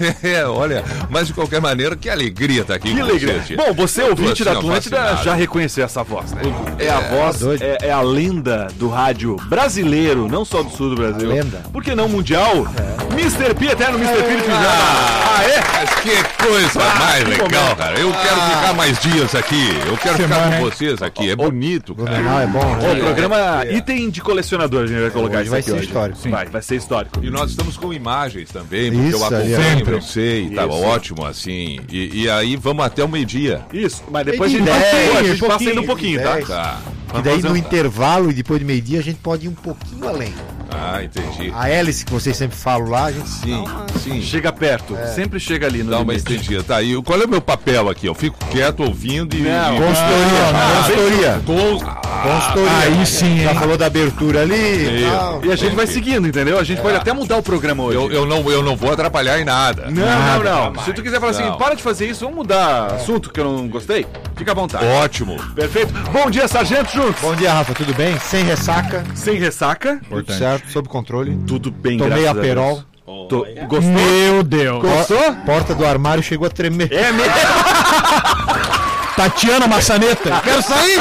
Olha, mas de qualquer maneira, que alegria estar aqui. Que alegria. Bom, você, ouvinte da Atlântida, já reconheceu essa voz, né? É a voz, é a lenda do rádio brasileiro, não só do sul do Brasil. Lenda. Por que não mundial? Mr. P, eterno Mr. P de Pijama. Mas que coisa mais legal, cara. Eu quero ficar mais dias aqui. Eu quero ficar com vocês aqui. É bonito, cara. Blumenau é bom, né? O programa item de colecionador, a gente vai colocar Hoje isso vai aqui ser hoje. histórico. Sim. Vai ser histórico. E nós estamos com imagens também, porque Isso, eu acompanho, sempre. eu sei, tá ótimo assim. E aí vamos até o meio-dia. Isso, mas depois a gente, Meio-dia, a gente passa pouquinho, ainda um pouquinho, tá? 10. Tá. E daí no intervalo e depois de meio-dia a gente pode ir um pouquinho além. Ah, entendi. A hélice que vocês sempre falam lá, a gente Sim. Chega perto, sempre chega ali no Dá uma limite. estendida. Tá, e qual é o meu papel aqui? Eu fico quieto ouvindo e... Consultoria. Consultoria. Aí sim, Já hein? falou da abertura ali e tal. E a gente vai seguindo, entendeu? A gente pode até mudar o programa hoje. Eu não vou atrapalhar em nada. Não. Se tu quiser falar assim, Não. para de fazer isso, vamos mudar assunto que eu não gostei, fica à vontade. Ótimo. Perfeito. Bom dia, Sargento Juntos. Bom dia, Rafa, tudo bem? Sem ressaca, Sem ressaca, tudo certo, sob controle. tudo bem, Tomei graças a Aperol. Deus. Gostou? Meu Deus. Gostou? Porta do armário chegou a tremer. É mesmo? Tatiana Maçaneta. Quero sair.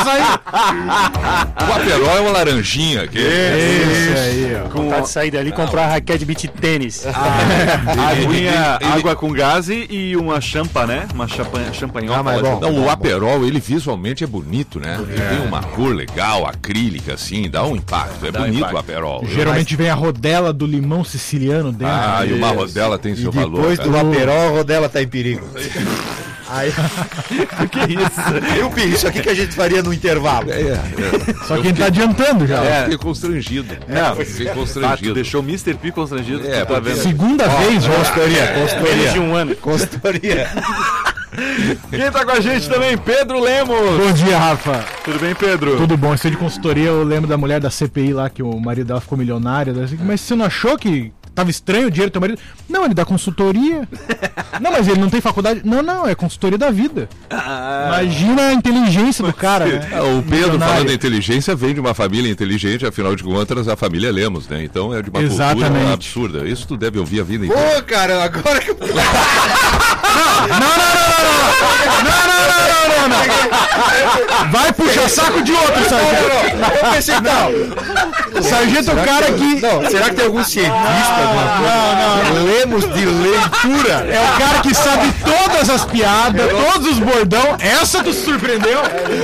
O Aperol é uma laranjinha. Que Isso aí, ó. Vontade de sair dali e comprar uma raquete de beach tênis. Água com gás e uma champa, né? Uma champanhola. Ah, mas bom. Não, o Aperol, ele visualmente é bonito, né? Ele tem uma cor legal, acrílica, assim, dá um impacto. É bonito impacto. o Aperol. Geralmente vem a rodela do limão siciliano dentro. Ah, e uma rodela tem E seu valor. depois cara. do Aperol, a rodela tá em perigo. Aí, Que isso? isso aqui que a gente faria no intervalo. Só que a gente tá adiantando já. Eu fiquei constrangido. Fiquei Ah, tu constrangido. deixou o Mr. P constrangido, É, tu tá vendo? Segunda vez, ó. Menos de um ano. Consultoria. Quem tá com a gente também? Pedro Lemos. Bom dia, Rafa. Tudo bem, Pedro? Tudo bom? Isso é de consultoria. Eu lembro da mulher da CPI lá, que o marido dela ficou milionário. Mas você não achou que tava estranho o dinheiro do teu marido? Não, ele dá consultoria. Não, mas ele não tem faculdade. Não, é consultoria da vida. Imagina a inteligência do cara, né? O Pedro, Milionário. falando em inteligência, vem de uma família inteligente, afinal de contas, a família Lemos, né? Então é de uma cultura Exatamente. absurda. Isso tu deve ouvir a vida inteira. Pô, cara, agora que eu... Vai puxar saco de outro, sargento. Eu pensei, não. Sargento é o cara que... Não, será que tem algum cientista, alguma coisa? Não. Lemos de leitura. É o cara que sabe todas as piadas, todos os bordão. Essa tu se surpreendeu?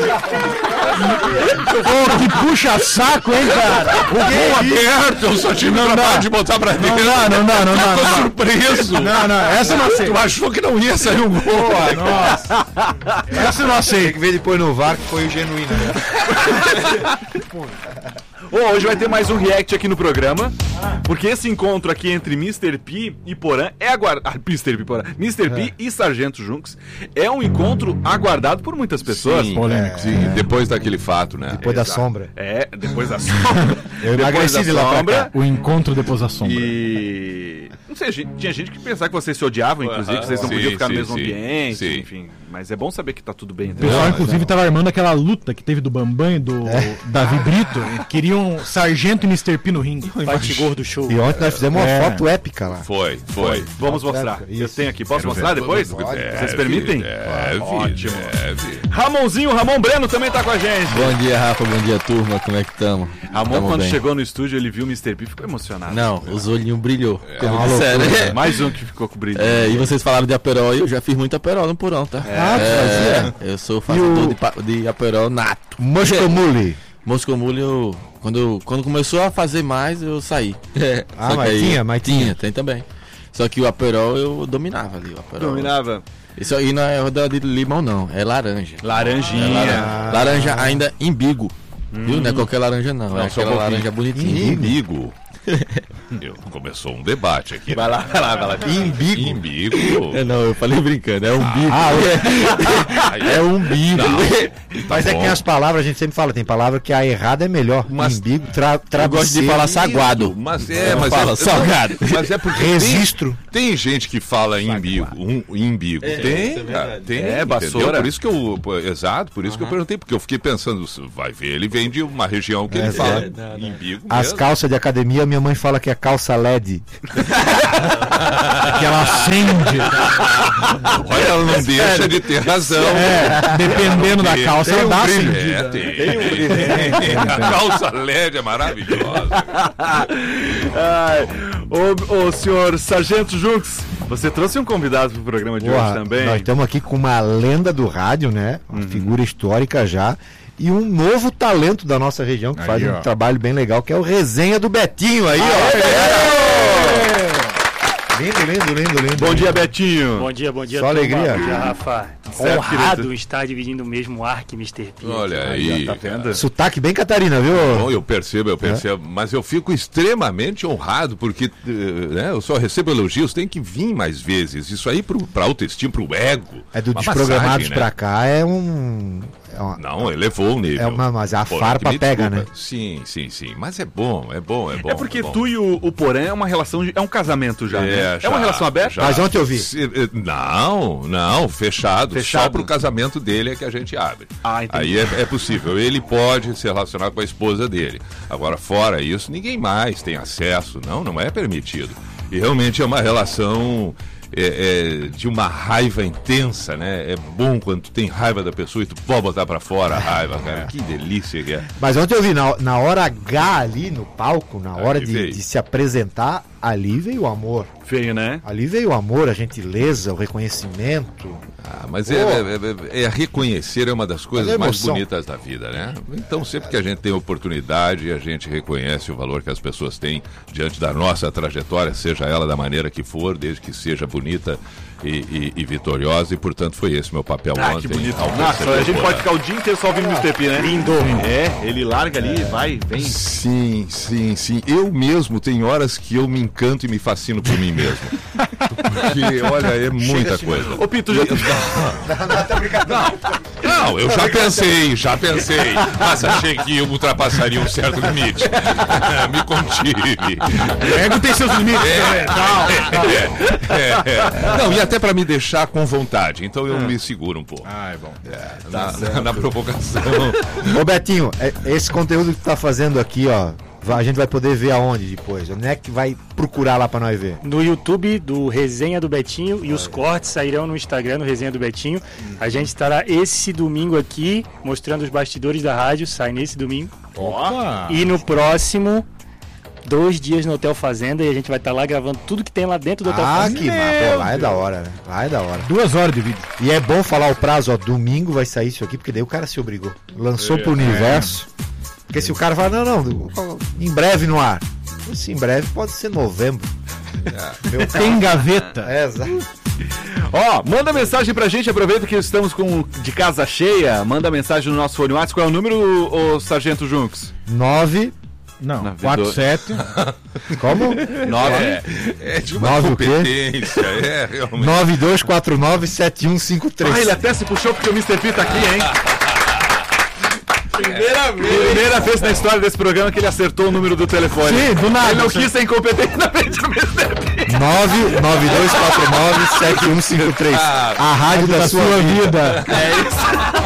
Pô, que puxa saco, hein, cara? O aberto, eu só tive trabalho de botar pra dentro. Não dá. Tô surpreso. Não, essa eu não sei. Tu achou que não ia sair um gol? Nossa. Essa eu não Tem sei. que ver depois no VAR que foi o genuíno, né? Hoje vai ter mais um react aqui no programa, porque esse encontro aqui entre Mr. P e Porã é aguardado. Mr. P e Sargento Junks é um encontro aguardado por muitas pessoas. Sim, sim, depois daquele fato, né? Depois da sombra. Depois da sombra. Eu emagreci de lá pra cá. O encontro depois da sombra. E. Não sei, tinha gente que pensava que vocês se odiavam, inclusive, que vocês não Sim, podiam ficar no sim, mesmo sim. ambiente, Sim. enfim. Mas é bom saber que tá tudo bem. O pessoal, inclusive, tava armando aquela luta que teve do Bambam e do Davi É. Brito. Queriam Sargento e Mr. P no ringue. Fight gordo show. E ontem nós fizemos uma foto épica lá. Foi. Vamos mostrar. Isso. Eu tenho aqui. Posso mostrar depois? Vocês permitem? Ótimo. Ramon Breno também tá com a gente. Bom dia, Rafa. Bom dia, turma. Como é que estamos? Ramon, quando chegou no estúdio, ele viu o Mr. P e ficou emocionado. Não, os olhinhos brilhou. uma Sério. Mais um que ficou com brilho. E vocês falaram de Aperol e eu já fiz muito Aperol no Porão, tá? Eu sou fazedor de Aperol nato. Moscomule. Moscomule, quando começou a fazer mais, eu saí. Ah, Só que mas tinha, tem também. Só que o Aperol eu dominava ali. O Aperol. Dominava. Isso aí não é rodela de limão, não. É laranja. Laranjinha. Laranja ainda imbigo. Viu? Não é qualquer laranja, não. É só aquela um pouquinho. laranja bonitinha. Imbigo. Começou um debate aqui. Vai lá. Imbigo. Imbigo. Não, eu falei brincando. É umbigo. É umbigo. Mas é que as palavras, a gente sempre fala, tem palavra que a errada é melhor. Mas- Imbigo, Eu gosto de falar saguado. Mas fala salgado. Mas é porque Registro. tem gente que fala imbigo. Imbigo. Tem, cara. Tem. É, entendeu? vassoura. Por isso que eu. Exato, por isso que eu perguntei, porque eu fiquei pensando, vai ver, ele vem de uma região que ele fala imbigo. As mesmo. calças de academia minha mãe fala que é calça LED. Que ela acende. Olha, ela não deixa de ter razão. Dependendo da calça, ela dá acendida. Tem. A calça LED é maravilhosa. Ô, senhor Sargento Junks, você trouxe um convidado pro programa de hoje também. Nós estamos aqui com uma lenda do rádio, né? Uma figura histórica já. E um novo talento da nossa região, que faz um trabalho bem legal, que é o Resenha do Betinho aí, Lindo. Bom dia, Betinho. Bom dia. Só alegria. Bom dia, Rafa. Certo, Honrado querido. estar dividindo o mesmo ar que Mr. P. Olha aí. Tá vendo? Sotaque bem Catarina, viu? Bom, eu percebo, mas eu fico extremamente honrado porque né, eu só recebo elogios, tem que vir mais vezes. Isso aí pra autoestima, pro ego. É do uma Desprogramados passagem, né? pra cá, Não, elevou o nível. Mas a Porã, farpa me pega, desculpa. né? Sim. Mas é bom. É porque é bom. tu e o Porã é uma relação, é um casamento já, né? já, É uma relação aberta? já. Mas ontem eu vi. Não, fechado. Só pro casamento dele é que a gente abre. Ah, entendi. Aí é possível. Ele pode se relacionar com a esposa dele. Agora, fora isso, ninguém mais tem acesso. Não é permitido. E realmente é uma relação de uma raiva intensa, né? É bom quando tu tem raiva da pessoa e tu pode botar pra fora a raiva, cara. Que delícia que é. Mas ontem eu vi, na hora H ali no palco, na hora de se apresentar, ali veio o amor. Feio, né? Ali veio o amor, a gentileza, o reconhecimento. Mas reconhecer é uma das coisas mais bonitas da vida, né? Então, sempre que a gente tem oportunidade, a gente reconhece o valor que as pessoas têm diante da nossa trajetória, seja ela da maneira que for, desde que seja bonita e vitoriosa, e portanto foi esse meu papel ontem. Que bonito. Nossa, a gente pode ficar o dia inteiro só ouvindo o Mr. P, né? Lindo. Ele larga ali, vai, vem. Sim. Eu mesmo tenho horas que eu me encanto e me fascino por mim mesmo. Porque, olha, é muita coisa. Ô, Pito, já... Não, eu já pensei, mas achei que eu ultrapassaria um certo limite. Me contive. O ego tem seus limites. Não, e até pra me deixar com vontade, então eu me seguro um pouco. É bom. Na provocação. Ô Betinho, esse conteúdo que tu tá fazendo aqui, ó, a gente vai poder ver aonde depois? Onde é que vai procurar lá pra nós ver? No YouTube do Resenha do Betinho e os cortes sairão no Instagram do Resenha do Betinho. A gente estará esse domingo aqui mostrando os bastidores da rádio, sai nesse domingo. Opa! E no próximo, 2 dias no Hotel Fazenda, e a gente vai estar lá gravando tudo que tem lá dentro do Hotel Fazenda. Que massa, lá é da hora, né? Lá é da hora. 2 horas de vídeo. E é bom falar o prazo, ó, domingo vai sair isso aqui, porque daí o cara se obrigou. Lançou pro universo. Porque se o cara fala, não, em breve no ar. Esse em breve pode ser novembro. Tem gaveta. Exato. Ó, manda mensagem pra gente, aproveita que estamos de casa cheia, manda mensagem no nosso fone WhatsApp. Qual é o número, ô Sargento Junks? 47. Como? 9. É de uma 9 o quê? competência, realmente. 92497153. Ele até se puxou porque o Mr. P tá aqui, hein? Primeira vez na história desse programa que ele acertou o número do telefone. Sim, do nada. Ele não quis ser incompetente na frente do Mr. P. 992497153. A rádio da sua vida. É isso.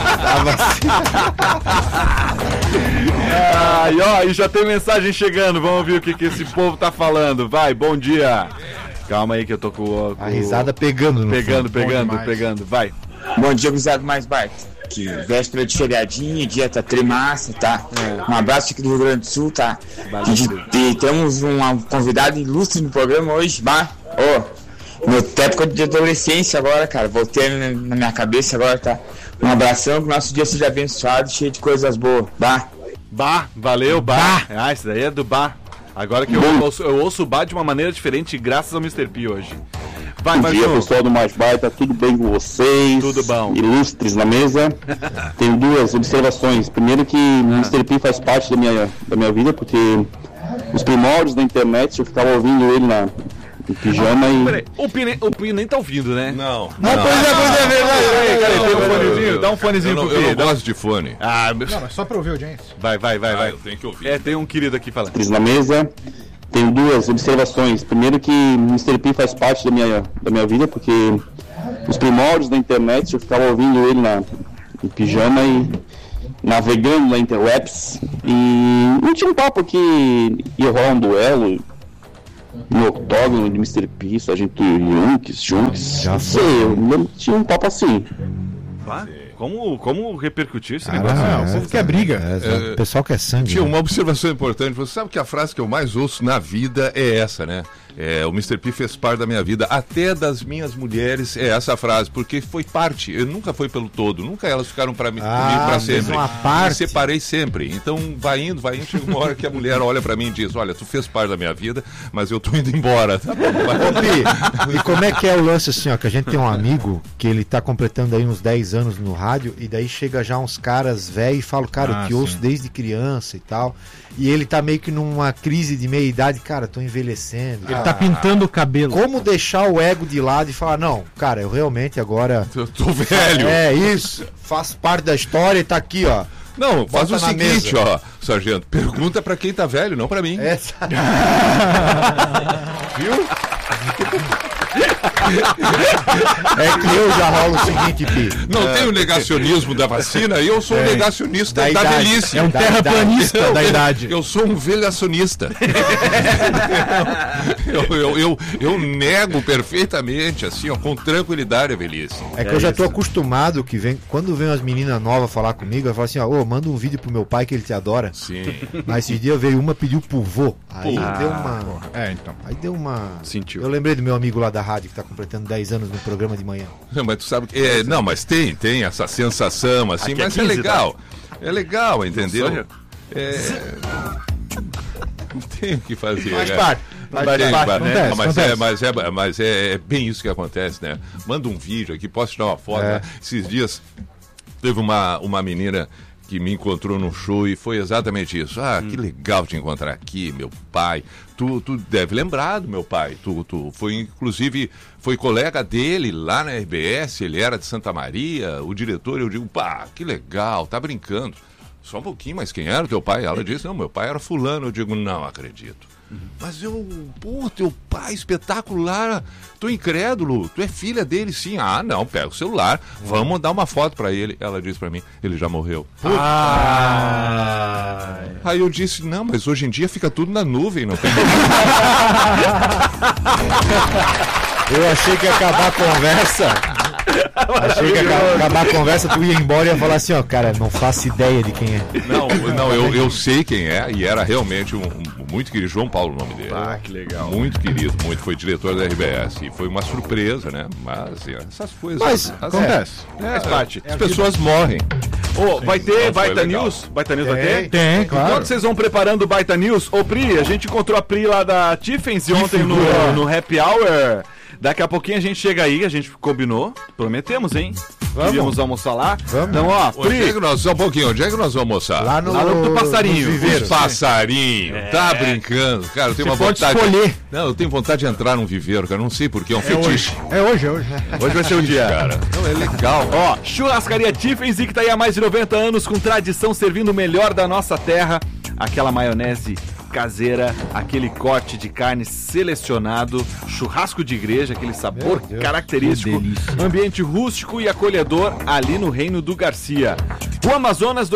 E já tem mensagem chegando. Vamos ouvir o que esse povo tá falando. Vai, bom dia. Calma aí que eu tô com a risada pegando no Pegando, vai. Bom dia, cruzado mais baixo. Que véspera de feriadinho, dia tá trimassa, tá? Um abraço aqui do Rio Grande do Sul, tá? E temos um convidado ilustre no programa hoje, bah. Meu época de adolescência agora, cara, voltei na minha cabeça agora, tá? Um abração, que o nosso dia seja abençoado, cheio de coisas boas, bah. Valeu, isso daí é do Bah. Agora que eu ouço o Bah de uma maneira diferente, graças ao Mr. P hoje. Vai, Bom dia, pessoal do Mais Baita, tudo bem com vocês? Tudo bom. Ilustres na mesa. Tenho 2 observações. Primeiro que o Mr. P faz parte da minha vida, porque os primórdios da internet eu ficava ouvindo ele no pijama e... Peraí, o Pi nem tá ouvindo, né? Não. Pois é verdade. Tem um fonezinho? Dá um fonezinho pro Pi. Eu não gosto de fone. Não, mas só pra ouvir a audiência. Vai. Eu tenho que ouvir. Tem um querido aqui falando. na mesa. Tenho 2 observações. Primeiro que o Mr. P faz parte da minha vida, porque os primórdios da internet eu ficava ouvindo ele no pijama e navegando na interwebs e não tinha um papo que ia rolar um duelo no octógono de Mr. P, Sargento Junks, não sei, eu lembro que tinha um papo assim. Como repercutir esse negócio? O povo quer briga. O pessoal quer sangue. Tinha uma observação importante. Você sabe que a frase que eu mais ouço na vida é essa, né? O Mr. P fez parte da minha vida, até das minhas mulheres, é essa frase, porque foi parte, eu nunca foi pelo todo, nunca elas ficaram comigo pra sempre. Uma parte. Me separei sempre. Então vai indo, chega uma hora que a mulher olha pra mim e diz: olha, tu fez parte da minha vida, mas eu tô indo embora. Tá bom, e como é que é o lance assim, ó, que a gente tem um amigo que ele tá completando aí uns 10 anos no rádio, e daí chega já uns caras velhos e falam, cara, eu te ouço desde criança e tal, e ele tá meio que numa crise de meia-idade, cara, tô envelhecendo. Ele tá pintando o cabelo. Como deixar o ego de lado e falar, não, cara, eu realmente agora... Eu tô velho. É isso, faço parte da história e tá aqui, ó. Não, faz o seguinte, ó, sargento, pergunta pra quem tá velho, não pra mim. Viu? É que eu já rolo o seguinte, Pi. Não tem o negacionismo da vacina e eu sou um negacionista da velhice. É um terraplanista da idade. Eu sou um velhacionista. eu nego perfeitamente, assim, ó, com tranquilidade a velhice. É que eu já tô acostumado que quando vem umas meninas novas falar comigo, eu falo assim, ó, manda um vídeo pro meu pai que ele te adora. Sim. Mas esse dia veio uma, pediu pro vô. Aí deu uma... então. Aí deu uma... Sentiu. Eu lembrei do meu amigo lá da rádio que tá completando 10 anos no programa de manhã. Mas tu sabe que... não, mas tem essa sensação, assim, aqui mas é legal. É legal, entendeu? Não tem o que fazer. Faz né? parte. Mas é bem isso que acontece, né? Manda um vídeo aqui, posso tirar uma foto. Né? Esses dias teve uma menina que me encontrou num show e foi exatamente isso. Que legal te encontrar aqui, meu pai. Tu deve lembrar do meu pai. Tu foi, inclusive, foi colega dele lá na RBS, ele era de Santa Maria, o diretor, eu digo, que legal, tá brincando. Só um pouquinho, mas quem era o teu pai? Ela disse, não, meu pai era fulano. Eu digo, não acredito. Mas teu pai espetacular, tô incrédulo, tu é filha dele, sim. Não, pega o celular, vamos mandar uma foto pra ele. Ela disse pra mim, ele já morreu. Aí eu disse, não, mas hoje em dia fica tudo na nuvem, não tem. Eu achei que ia acabar a conversa. Achei que ia acabar a conversa, tu ia embora e ia falar assim, ó, cara, não faço ideia de quem é. Não, eu sei quem é, e era realmente muito querido, João Paulo o nome dele. Que legal. Muito querido, foi diretor da RBS, e foi uma surpresa, né? Mas assim, essas coisas... Mas acontece. Faz parte. As pessoas morrem. Vai ter Baita News? Baita News vai ter? Tem, claro. Enquanto vocês vão preparando o Baita News, Pri, a gente encontrou a Pri lá da Tiffany's ontem no Happy Hour. Daqui a pouquinho a gente chega aí, a gente combinou, prometemos, hein? Vamos almoçar lá. Vamos. Então, Onde é que nós vamos almoçar? Lá no Passarinho. Os passarinho. Tá brincando. Cara, eu tenho uma vontade... escolher. Não, eu tenho vontade de entrar num viveiro, cara. Não sei porquê, é um fetiche. É hoje. Hoje vai ser o dia. Cara. Não, é legal. Churrascaria Tiffany's, que tá aí há mais de 90 anos, com tradição, servindo o melhor da nossa terra. Aquela maionese caseira, aquele corte de carne selecionado, churrasco de igreja, aquele sabor característico, ambiente rústico e acolhedor ali no Reino do Garcia. Rua Amazonas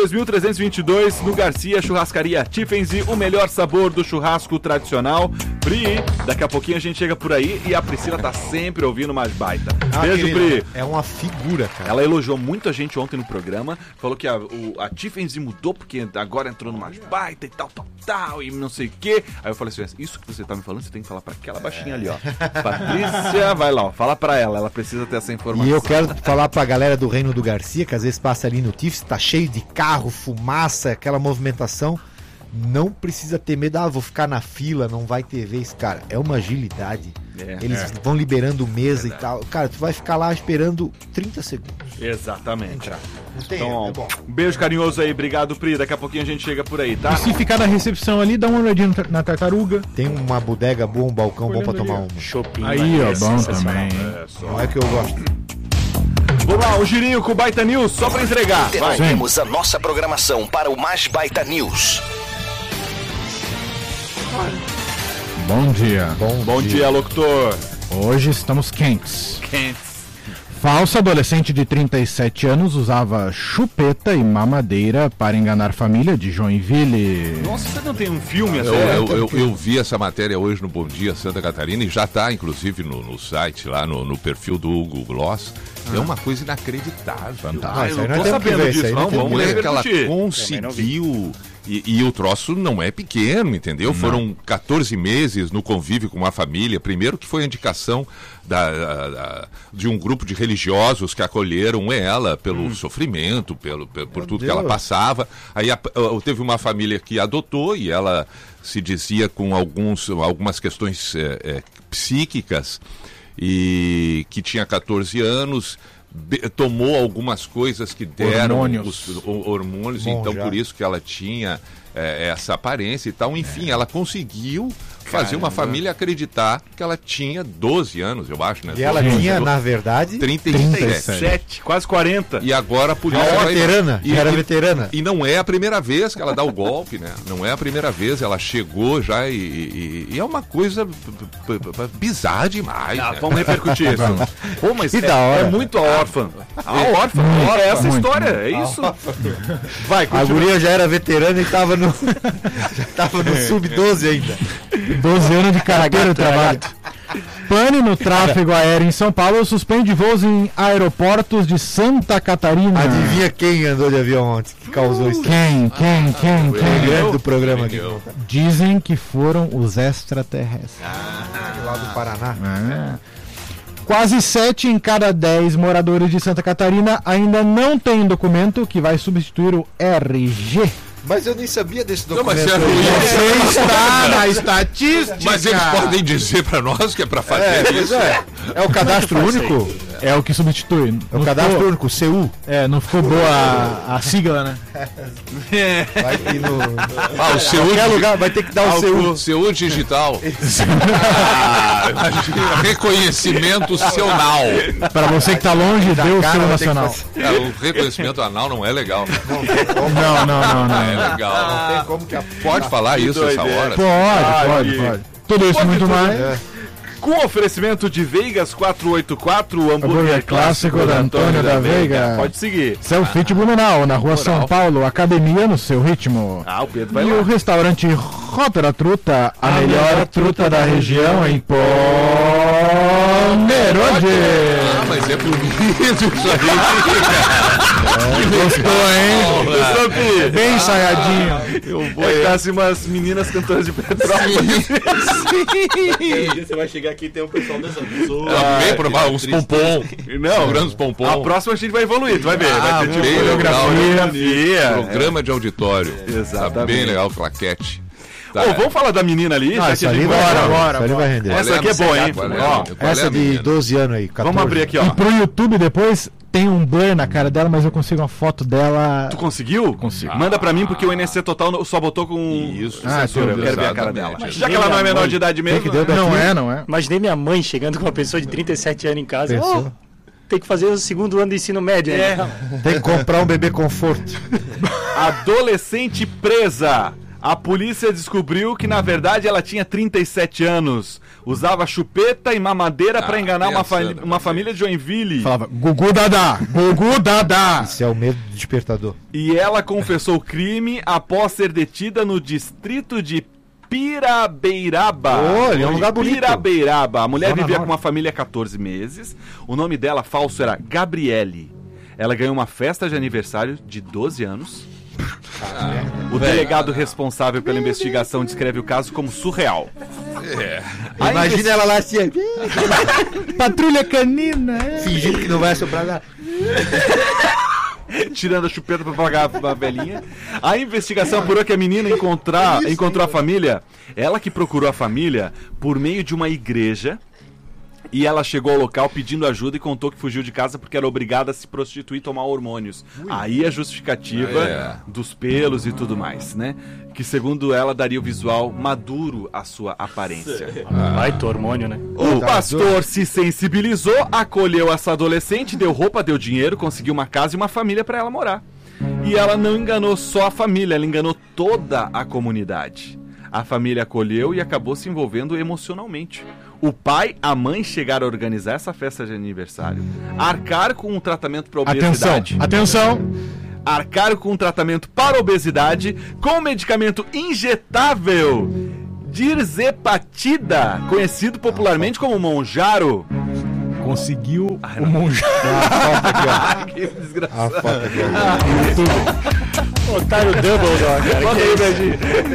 2322, no Garcia, Churrascaria Tiffany's, o melhor sabor do churrasco tradicional. Pri, daqui a pouquinho a gente chega por aí e a Priscila tá sempre ouvindo mais baita. Beijo, Pri. É uma figura, cara. Ela elogiou muito a gente ontem no programa, falou que a Tiffany's mudou porque agora entrou no mais baita e tal, e não sei o quê. Aí eu falei assim, isso que você tá me falando, você tem que falar pra aquela baixinha ali, ó. Patrícia, vai lá, ó, fala pra ela precisa ter essa informação. E eu quero falar pra galera do Reino do Garcia, que às vezes passa ali no Tiffany's, tá cheio de carro, fumaça, aquela movimentação. Não precisa ter medo, vou ficar na fila, não vai ter vez, cara. É uma agilidade. Eles vão liberando mesa e tal. Cara, tu vai ficar lá esperando 30 segundos. Exatamente. Não tem, então, é bom. Um beijo carinhoso aí, obrigado, Pri. Daqui a pouquinho a gente chega por aí, tá? E se ficar na recepção ali, dá uma olhadinha na tartaruga. Tem uma bodega boa, um balcão bom pra tomar uma. Shopping. Aí, ó, bom também. Não é que eu gosto. Vamos lá, o girinho com o Baita News, só pra entregar. Interrompemos a nossa programação para o Mais Baita News. Bom dia. Bom dia, locutor. Hoje estamos quentes. Falsa adolescente de 37 anos usava chupeta e mamadeira para enganar família de Joinville. Nossa, você não tem um filme assim? Eu vi essa matéria hoje no Bom Dia Santa Catarina e já está, inclusive, no site, lá no perfil do Hugo Gloss. É uma coisa inacreditável. Eu não tô sabendo disso, não. Vamos ver que ela repercutir. conseguiu... E o troço não é pequeno, entendeu? Não. Foram 14 meses no convívio com uma família. Primeiro que foi a indicação de um grupo de religiosos que acolheram ela pelo sofrimento, por tudo que ela passava. Aí teve uma família que adotou e ela se dizia com algumas questões psíquicas e que tinha 14 anos... tomou algumas coisas que deram os hormônios, então por isso que ela tinha essa aparência e tal. Enfim, ela conseguiu fazer uma família acreditar que ela tinha 12 anos, eu acho, né? E ela tinha, na verdade, 37, quase 40. E agora a polícia era veterana. E não é a primeira vez que ela dá o golpe, né? Não é a primeira vez, ela chegou já e é uma coisa bizarra demais. Né? Vamos repercutir isso. Pô, mas é muito a órfã. A órfã. É essa história, é isso. Vai, a guria já era veterana e tava no sub-12 ainda. 12 anos de carteira de trabalho. Pane no tráfego aéreo em São Paulo suspende voos em aeroportos de Santa Catarina. Adivinha quem andou de avião ontem que causou isso? Quem? O grande do programa aqui. Dizem que foram os extraterrestres. Lá do Paraná. Quase 7 em cada 10 moradores de Santa Catarina ainda não têm documento que vai substituir o RG. Mas eu nem sabia desse documento. Você está na estatística. Mas eles podem dizer para nós que é para fazer isso. É o cadastro único? É o que substitui. É o cadastro único, CU. Não ficou boa a sigla, né? Vai ir no... o CU qualquer lugar vai ter que dar o CU digital. Reconhecimento seunal. Para você que tá longe, deu o seu nacional. O reconhecimento anal não é legal. Não. É legal. Não tem como que pode falar isso essa hora? Pode. Tudo isso muito mais. Com oferecimento de Vegas 484, hambúrguer clássico da Antônio da Veiga. Pode seguir. Selfit Blumenau, na rua São Paulo, academia no seu ritmo. O Pedro vai lá. E o restaurante Rota da Truta, a melhor truta da região em Pomerode. Mas é bonito isso aí. Gostou, hein? Bem ensaiadinho. Eu vou estar umas meninas cantoras de Petrópolis. Sim. Você vai chegar aqui e tem um pessoal dessa pessoa. Bem provável, uns pompom. Não, uns pompom. A próxima a gente vai evoluir, tu vai ver. Vai ter bem legal, programa de auditório. Exatamente. Tá bem legal, claquete. Vamos falar da menina ali? Essa ali vai render. Essa aqui é boa, hein? Essa de 12 anos aí, 14. Vamos abrir aqui, ó. E pro YouTube depois tem um blur na cara dela, mas eu consigo uma foto dela. Tu conseguiu? Consigo. Manda pra mim, porque o NSC Total só botou com sensor. Eu quero ver a cara dela. Já que ela não é menor de idade mesmo. Não é. Imaginei minha mãe chegando com uma pessoa de 37 anos em casa. Tem que fazer o segundo ano do ensino médio. Tem que comprar um bebê conforto. Adolescente presa. A polícia descobriu que, na verdade, ela tinha 37 anos. Usava chupeta e mamadeira pra enganar uma família de Joinville. Falava, Gugu Dadá, Gugu Dadá. Esse é o medo do despertador. E ela confessou o crime após ser detida no distrito de Pirabeiraba. É um lugar bonito. Pirabeiraba. A mulher vivia com uma família há 14 meses. O nome dela falso era Gabriele. Ela ganhou uma festa de aniversário de 12 anos. O delegado responsável pela investigação descreve o caso como surreal. Imagina ela lá assim, patrulha canina, fingindo que não vai soprar nada. Tirando a chupeta pra pagar a velhinha. A investigação apurou que a menina encontrou a família. Ela que procurou a família por meio de uma igreja. E ela chegou ao local pedindo ajuda e contou que fugiu de casa porque era obrigada a se prostituir e tomar hormônios. Aí a justificativa dos pelos e tudo mais, né? Que segundo ela daria o visual maduro à sua aparência. Baita hormônio, né? O pastor se sensibilizou, acolheu essa adolescente, deu roupa, deu dinheiro, conseguiu uma casa e uma família para ela morar. E ela não enganou só a família, ela enganou toda a comunidade. A família acolheu e acabou se envolvendo emocionalmente. o pai, a mãe chegaram a organizar essa festa de aniversário, arcar com um tratamento para obesidade. Atenção! Arcar com um tratamento para obesidade com medicamento injetável dirzepatida, conhecido popularmente como Monjaro. Conseguiu o Monjaro. Que desgraçado. Botaram o Dumbledore, cara. Bota aí, Bedinho.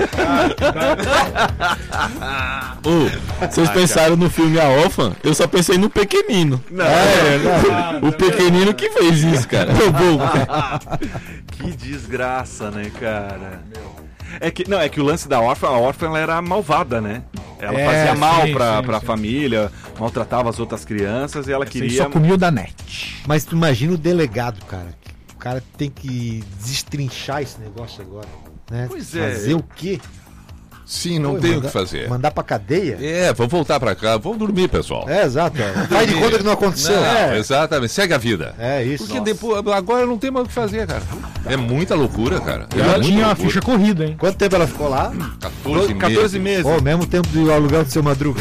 Vocês pensaram no filme A Órfã? Eu só pensei no Pequenino. O Pequenino que fez isso, cara. Que desgraça, né, cara? É que o lance da órfã, a órfã ela era malvada, né? Ela fazia mal pra família, maltratava as outras crianças e ela queria... Só comia o da net. Mas tu imagina o delegado, cara. O cara tem que destrinchar esse negócio agora, né? Pois é. Fazer o quê? Sim, não tem o que fazer. Mandar pra cadeia? Vamos voltar pra cá, vamos dormir, pessoal. Exato. Faz de conta que não aconteceu. Não, exatamente, segue a vida. É isso. Porque depois, agora não tem mais o que fazer, cara. É muita loucura, cara. Ela tinha uma ficha corrida, hein? Quanto tempo ela ficou lá? 14 meses. Pô, mesmo tempo do aluguel do seu Madruga.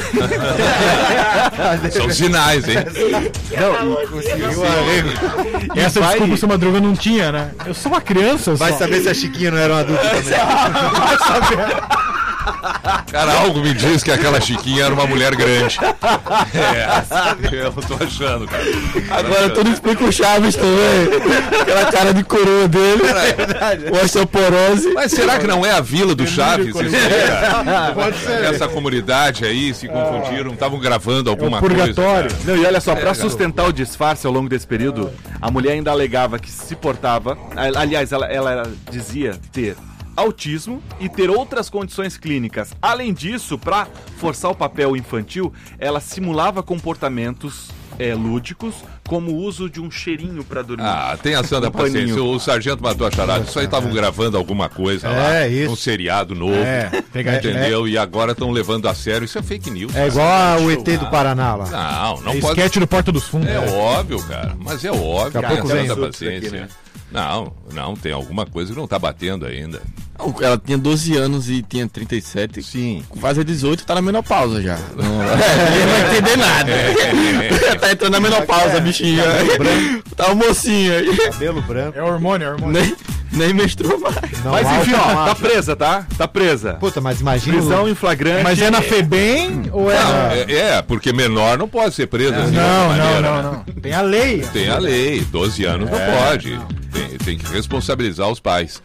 São sinais, hein? Não, conseguiu um arrego. Essa desculpa o seu Madruga não tinha, né? Eu sou uma criança. Vai saber se a Chiquinha não era uma adulta também. Vai saber. Cara, algo me diz que aquela Chiquinha era uma mulher grande. Eu tô achando, cara. Agora tudo explica o Chaves também. Aquela cara de coroa dele. Osteoporose. Mas será que não é a vila do Chaves? Isso aí, cara? Pode ser. Essa comunidade aí se confundiram, estavam gravando alguma purgatório. coisa. Não, e olha só, pra sustentar o disfarce ao longo desse período, a mulher ainda alegava que se portava... Aliás, ela dizia ter autismo e ter outras condições clínicas. Além disso, para forçar o papel infantil, ela simulava comportamentos lúdicos, como o uso de um cheirinho para dormir. Tem ação da paciência. O sargento matou a charada. Isso aí estavam gravando alguma coisa lá. Isso. Um seriado novo. Entendeu? E agora estão levando a sério. Isso é fake news. É igual o ET do Paraná lá. Não É pode. esquete do Porta dos Fundos. É óbvio, cara. Mas é óbvio. Daqui a pouco vem da isso paciência. aqui, né? Não, tem alguma coisa que não tá batendo ainda. Ela tinha 12 anos e tinha 37. Sim. Quase 18, tá na menopausa já. Não vai entender nada. Tá entrando na menopausa, bichinha. Tá um mocinho aí. Cabelo branco. É hormônio. Nem menstrua mais. Não, Mas enfim, alto, ó, tá presa, tá? Tá presa. Puta, mas imagina. Prisão em flagrante. Mas é na FEBEM ou é... Porque menor não pode ser preso assim. Não. Tem a lei. Tem a lei, 12 anos não pode. Tem que responsabilizar os pais.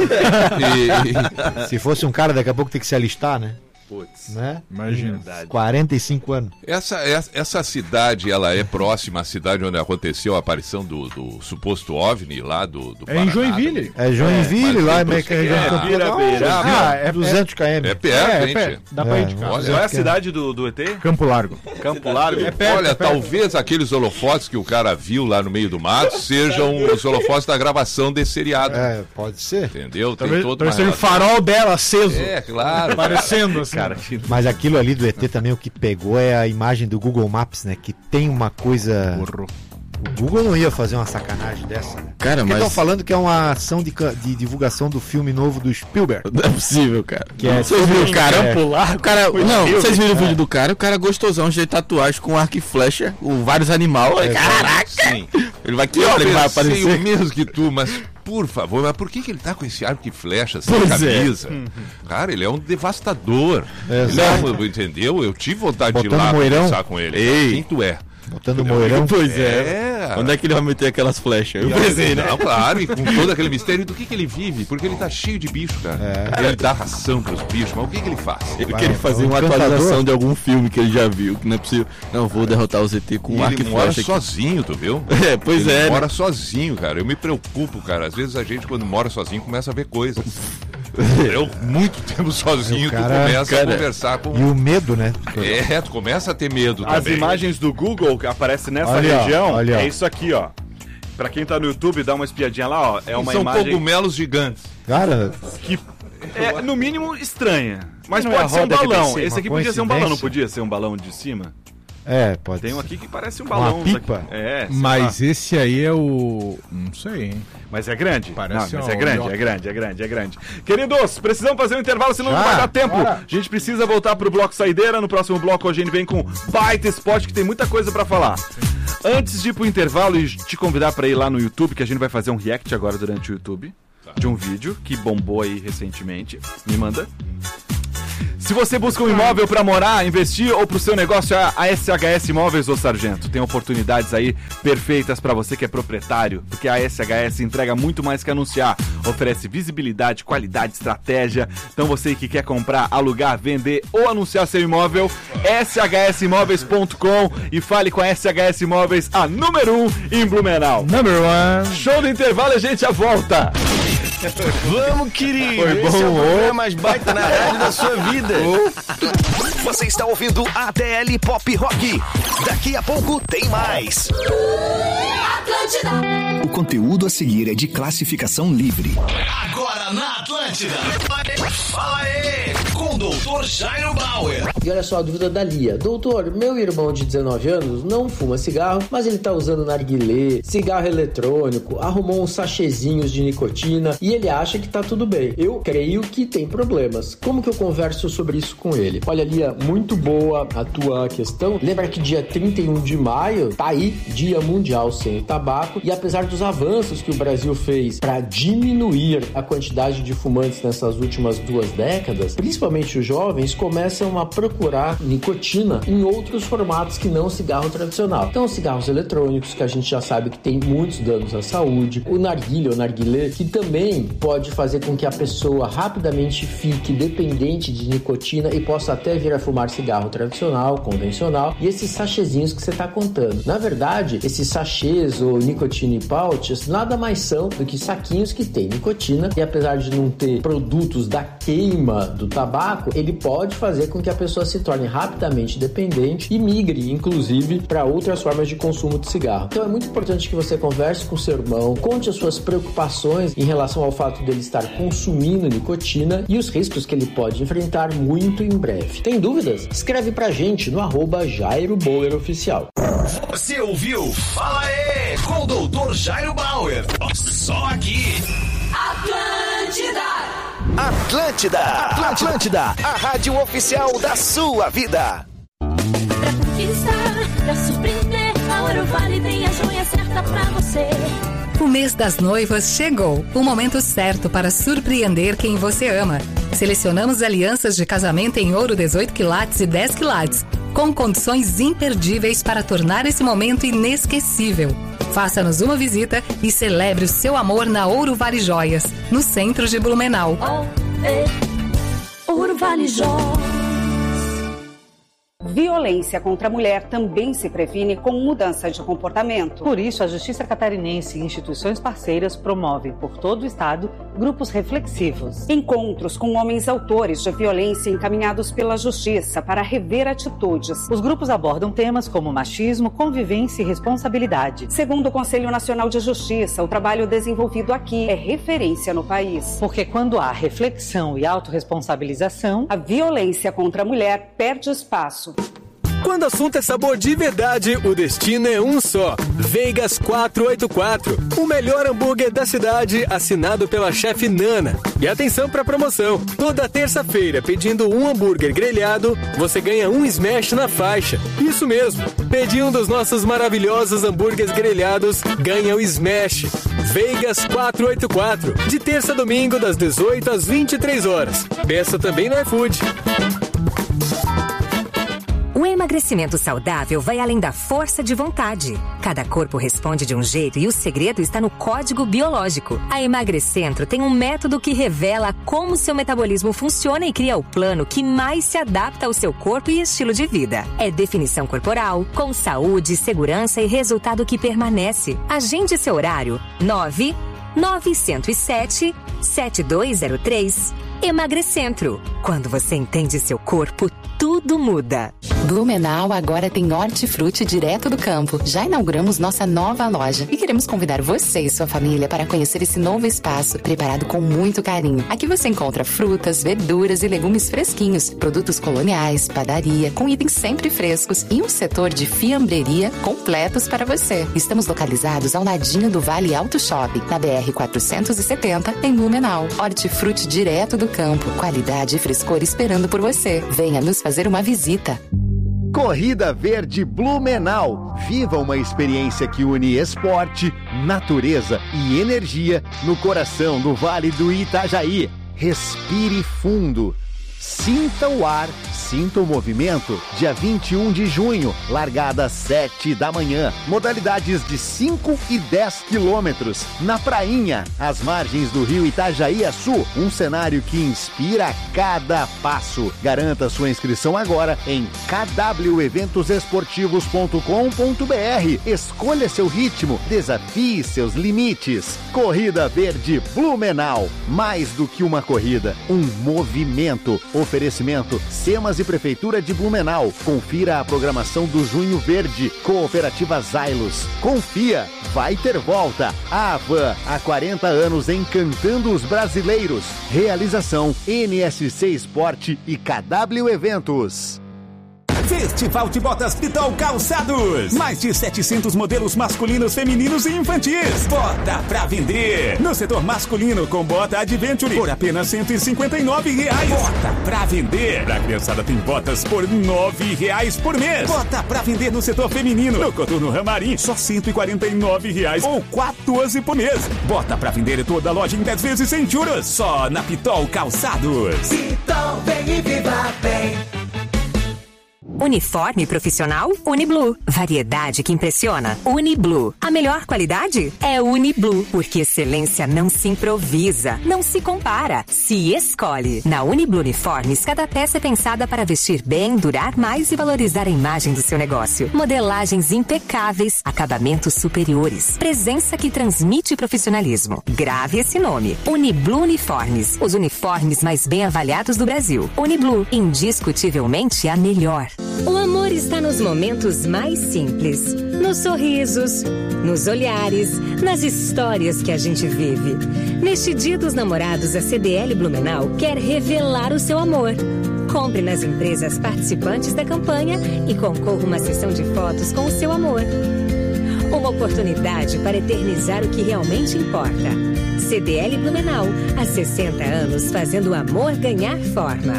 Se fosse um cara, daqui a pouco tem que se alistar, né? Putz. Né? Imagina. 45 anos. Essa cidade, ela é próxima à cidade onde aconteceu a aparição do suposto OVNI lá do É em Paraná Joinville. também. É Joinville, mas lá tem é meio que a região de Campo Largo. É 200 km. É perto, gente. Dá pra ir de carro. Olha, Qual é a cidade do ET? Campo Largo. Campo Largo? Olha, talvez aqueles holofotes que o cara viu lá no meio do mato sejam os holofotes da gravação desse seriado. É, pode ser. Entendeu? Talvez uma seja o relação. farol dela aceso. É, claro. Aparecendo assim. Cara, Mas aquilo ali do ET também, o que pegou é a imagem do Google Maps, né? Que tem uma coisa... O Google não ia fazer uma sacanagem dessa, né? Cara, Porque mas... estão falando que é uma ação de divulgação do filme novo do Spielberg. Não é possível, cara. Que é Vocês viram o cara? Campo O cara, não, vocês viram o vídeo do cara? O cara gostosão, cheio de tatuagem com arco e flecha, com vários animais. Caraca! Sim. Ele vai que Eu hora ele vai pensei aparecer. o mesmo que tu, mas por favor, mas por que ele tá com esse arco e flecha, sem Pois é. camisa? Cara, ele é um devastador. Ele é entendeu? Eu tive vontade de ir Botando lá moirão. conversar com ele. Ei. Quem tu é? Botando moirão. Pois é. Onde é que ele vai meter aquelas flechas? Eu pensei, né? Não, claro, e com todo aquele mistério do que ele vive, porque ele tá cheio de bicho, cara. Ele dá ração pros bichos, mas o que ele faz? Ele queria fazer um uma encantador. atualização de algum filme que ele já viu, que não é possível. Não, vou derrotar o ZT com um arco Ele e mora flecha. sozinho, tu viu? É, pois ele é, né? mora sozinho, cara. Eu me preocupo, cara. Às vezes a gente, quando mora sozinho, começa a ver coisas. Eu, muito tempo sozinho, O cara- tu começa cara, a conversar com... E o medo, né? Tu começa a ter medo As também. imagens do Google que aparecem nessa Olha, ó, região olha, ó. é isso aqui, ó. Pra quem tá no YouTube, dá uma espiadinha lá, ó. É uma São imagem cogumelos gigantes. Cara, que é, no mínimo, estranha. Mas Não é pode a ser um roda balão. BBC, Esse aqui uma podia ser um balão, não coincidência. podia ser um balão de cima? Pode Tem um ser. aqui que parece um balão. Uma pipa? Aqui. É, sei Mas lá. esse aí é o... Não sei, hein? Mas é grande? Parece Não, mas um é grande, nhoque. é grande. Queridos, precisamos fazer um intervalo, senão não vai dar tempo. Bora. A gente precisa voltar pro bloco saideira. No próximo bloco a gente vem com baita esporte, que tem muita coisa pra falar. Antes de ir pro intervalo e te convidar pra ir lá no YouTube, que a gente vai fazer um react agora durante o YouTube, de um vídeo que bombou aí recentemente. Me manda. Se você busca um imóvel para morar, investir ou para o seu negócio, a SHS Imóveis, ô Sargento, tem oportunidades aí perfeitas para você que é proprietário, porque a SHS entrega muito mais que anunciar, oferece visibilidade, qualidade, estratégia. Então você que quer comprar, alugar, vender ou anunciar seu imóvel, shsimóveis.com e fale com a SHS Imóveis, a número 1 em Blumenau. Number one. Show do intervalo, a gente já volta. Vamos, querido! Foi Esse é o bom, programa mais baita na rádio da sua vida. Você está ouvindo ATL Pop Rock. Daqui a pouco tem mais. O conteúdo a seguir é de classificação livre. Agora na Atlântida. Fala aí, com o Dr. Jairo Bauer. E olha só a dúvida da Lia. Doutor, meu irmão de 19 anos não fuma cigarro, mas ele tá usando narguilé, cigarro eletrônico, arrumou uns sachezinhos de nicotina e ele acha que tá tudo bem. Eu creio que tem problemas. Como que eu converso sobre isso com ele? Olha, Lia, muito boa a tua questão. Lembra que dia 31 de maio tá aí, Dia Mundial Sem Tabaco, e apesar dos avanços que o Brasil fez para diminuir a quantidade de fumantes nessas últimas 2 décadas, principalmente os jovens começam a procurar nicotina em outros formatos que não o cigarro tradicional. Então, os cigarros eletrônicos, que a gente já sabe que tem muitos danos à saúde, o narguilé ou narguilé, que também pode fazer com que a pessoa rapidamente fique dependente de nicotina e possa até vir a fumar cigarro tradicional, convencional, e esses sachezinhos que você está contando. Na verdade, esses sachês ou nicotine pouches nada mais são do que saquinhos que tem nicotina, e apesar de não ter produtos da queima do tabaco, ele pode fazer com que a pessoa se torne rapidamente dependente e migre, inclusive, para outras formas de consumo de cigarro. Então é muito importante que você converse com seu irmão, conte as suas preocupações em relação ao fato dele estar consumindo nicotina e os riscos que ele pode enfrentar muito em breve. Tem dúvidas? Escreve pra gente no @Jairo Bauer Oficial. Você ouviu? Fala aí, com o Dr. Jairo Bauer. Só aqui. Atlântida, a rádio oficial da sua vida. Pra conquistar, pra surpreender, a Ouro Vale tem a joia certa pra você. O mês das noivas chegou, o momento certo para surpreender quem você ama. Selecionamos alianças de casamento em ouro 18 quilates e 10 quilates, com condições imperdíveis para tornar esse momento inesquecível. Faça-nos uma visita e celebre o seu amor na Ouro Vale Joias, no centro de Blumenau. Ouro Vale Joias. Violência contra a mulher também se previne com mudança de comportamento. Por isso, a Justiça Catarinense e instituições parceiras promovem por todo o estado grupos reflexivos. Encontros com homens autores de violência encaminhados pela Justiça para rever atitudes. Os grupos abordam temas como machismo, convivência e responsabilidade. Segundo o Conselho Nacional de Justiça, o trabalho desenvolvido aqui é referência no país. Porque quando há reflexão e autorresponsabilização, a violência contra a mulher perde espaço. Quando o assunto é sabor de verdade, o destino é um só. Vegas 484, o melhor hambúrguer da cidade, assinado pela chefe Nana. E atenção pra promoção, toda terça-feira, pedindo um hambúrguer grelhado, você ganha um smash na faixa. Isso mesmo, pedir um dos nossos maravilhosos hambúrgueres grelhados, ganha o smash. Vegas 484, de terça a domingo, das 18 às 23 horas. Peça também no iFood. O emagrecimento saudável vai além da força de vontade. Cada corpo responde de um jeito e o segredo está no código biológico. A Emagrecentro tem um método que revela como seu metabolismo funciona e cria o plano que mais se adapta ao seu corpo e estilo de vida. É definição corporal, com saúde, segurança e resultado que permanece. Agende seu horário. 99107-7203. Emagrecentro. Quando você entende seu corpo, tudo muda. Blumenau agora tem hortifruti direto do campo. Já inauguramos nossa nova loja e queremos convidar você e sua família para conhecer esse novo espaço preparado com muito carinho. Aqui você encontra frutas, verduras e legumes fresquinhos, produtos coloniais, padaria, com itens sempre frescos e um setor de fiambreria completos para você. Estamos localizados ao ladinho do Vale Auto Shopping, na BR 470, em Blumenau. Hortifruti direto do campo, qualidade e frescor esperando por você. Venha nos fazer uma visita. Corrida Verde Blumenau. Viva uma experiência que une esporte, natureza e energia no coração do Vale do Itajaí. Respire fundo. Sinta o ar, sinta o movimento. Dia 21 de junho, largada às 7 da manhã. Modalidades de 5 e 10 quilômetros. Na prainha, às margens do rio Itajaí-Açu. Um cenário que inspira a cada passo. Garanta sua inscrição agora em kweventosesportivos.com.br. Escolha seu ritmo, desafie seus limites. Corrida Verde Blumenau. Mais do que uma corrida, um movimento. Oferecimento SEMAS e Prefeitura de Blumenau. Confira a programação do Junho Verde. Cooperativa Zailos. Confia, vai ter volta. A Avan, há 40 anos encantando os brasileiros. Realização NSC Esporte e KW Eventos. Festival de Botas Pitol Calçados. Mais de 700 modelos masculinos, femininos e infantis. Bota pra vender. No setor masculino, com bota Adventure por apenas R$159. Bota pra vender. Pra criançada tem botas por R$9 por mês. Bota pra vender no setor feminino. No Coturno Ramarim, só R$149 ou 14 por mês. Bota pra vender toda a loja em 10 vezes sem juros. Só na Pitol Calçados. Pitol, vem e viva bem. Uniforme profissional? Uniblue. Variedade que impressiona? Uniblue. A melhor qualidade? É Uniblue. Porque excelência não se improvisa, não se compara, se escolhe. Na Uniblue Uniformes, cada peça é pensada para vestir bem, durar mais e valorizar a imagem do seu negócio. Modelagens impecáveis, acabamentos superiores, presença que transmite profissionalismo. Grave esse nome. Uniblue Uniformes. Os uniformes mais bem avaliados do Brasil. Uniblue. Indiscutivelmente a melhor. O amor está nos momentos mais simples, nos sorrisos, nos olhares, nas histórias que a gente vive. Neste Dia dos Namorados, a CDL Blumenau quer revelar o seu amor. Compre nas empresas participantes da campanha e concorra uma sessão de fotos com o seu amor. Uma oportunidade para eternizar o que realmente importa. CDL Blumenau, há 60 anos fazendo o amor ganhar forma.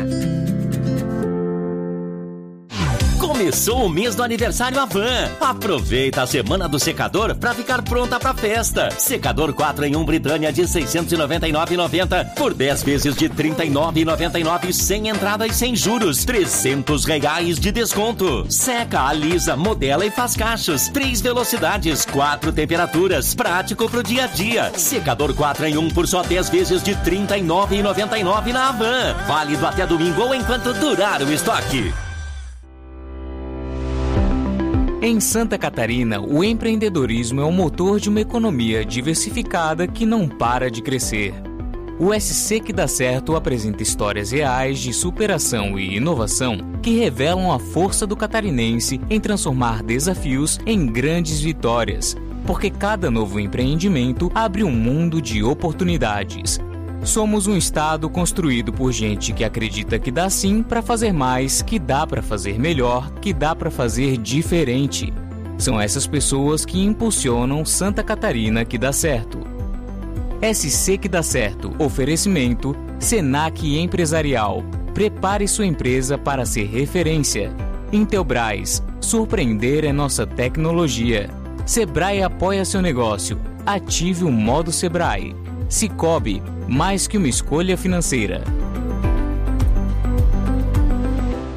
Começou o mês do aniversário Avan. Aproveita a semana do secador para ficar pronta para festa. Secador 4 em 1 Britânia de R$ 699,90 por 10 vezes de R$ 39,99 sem entrada e sem juros. R$300 de desconto. Seca, alisa, modela e faz cachos. 3 velocidades, 4 temperaturas. Prático pro dia a dia. Secador 4 em 1 por só 10 vezes de R$ 39,99 na Avan. Válido até domingo ou enquanto durar o estoque. Em Santa Catarina, o empreendedorismo é o motor de uma economia diversificada que não para de crescer. O SC que dá certo apresenta histórias reais de superação e inovação que revelam a força do catarinense em transformar desafios em grandes vitórias, porque cada novo empreendimento abre um mundo de oportunidades. Somos um estado construído por gente que acredita que dá sim para fazer mais, que dá para fazer melhor, que dá para fazer diferente. São essas pessoas que impulsionam Santa Catarina que dá certo. SC que dá certo. Oferecimento Senac Empresarial. Prepare sua empresa para ser referência. Intelbras. Surpreender é nossa tecnologia. Sebrae apoia seu negócio. Ative o modo Sebrae. Sicoob, mais que uma escolha financeira.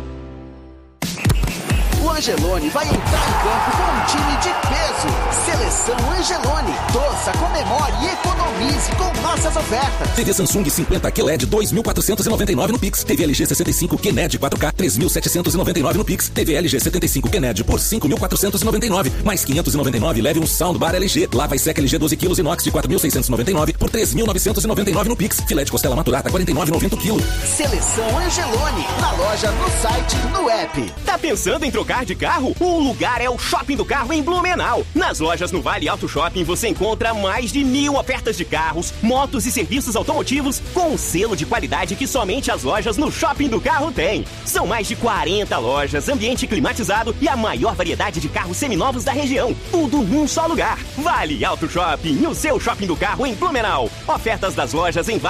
O Angelone vai entrar em campo com um time de peso. Seleção Angelone. Torça, comemore e economize com nossas ofertas. TV Samsung 50 QLED 2.499 no Pix. TV LG 65 QNED 4K 3.799 no Pix. TV LG 75 QNED por 5.499. Mais 599, leve um soundbar LG. Lava e seca LG 12 kg inox de 4.699 por 3.999 no Pix. Filé de costela maturata 49,90 kg. Seleção Angelone. Na loja, no site, no app. Tá pensando em trocar de carro? O lugar é o Shopping do Carro em Blumenau. Nas lojas no Vale Auto Shopping você encontra mais de 1.000 ofertas de carros, motos e serviços automotivos com um selo de qualidade que somente as lojas no Shopping do Carro têm. São mais de 40 lojas, ambiente climatizado e a maior variedade de carros seminovos da região. Tudo num só lugar. Vale Auto Shopping, o seu Shopping do Carro em Blumenau. Ofertas das lojas em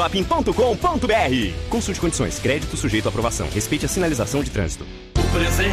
valeautoshopping.com.br. Consulte condições. Crédito sujeito à aprovação. Respeite a sinalização de trânsito.